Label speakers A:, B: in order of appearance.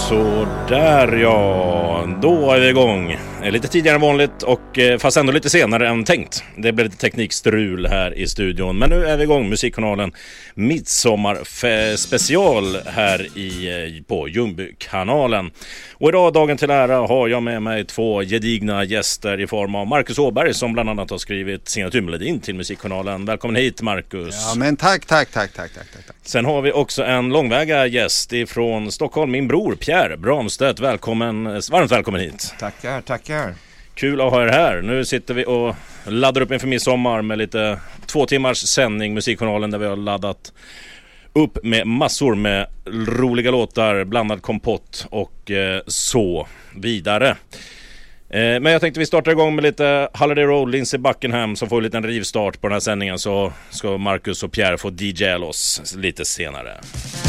A: Så där ja, då är vi igång. Lite tidigare än vanligt och fast ändå lite senare än tänkt. Det blev lite teknikstrul här i studion. Men nu är vi igång, Musikkanalen Midsommarspecial här på Ljungbykanalen. Och idag, dagen till ära, har jag med mig två gedigna gäster i form av Marcus Åberg som bland annat har skrivit signaturmelodin till Musikkanalen. Välkommen hit, Marcus.
B: Ja, men tack.
A: Sen har vi också en långväga gäst ifrån Stockholm, min bror Pierre Bramstedt. Varmt välkommen hit.
C: Tackar.
A: Kul att ha er här. Nu sitter vi och laddar upp inför midsommar med lite 2 timmars sändning, Musikkanalen, där vi har laddat upp med massor med roliga låtar, blandad kompott och så vidare. Men jag tänkte vi startar igång med lite Holiday Road, Lindsey Buckingham, som får en liten rivstart på den här sändningen, så ska Marcus och Pierre få DJa loss lite senare.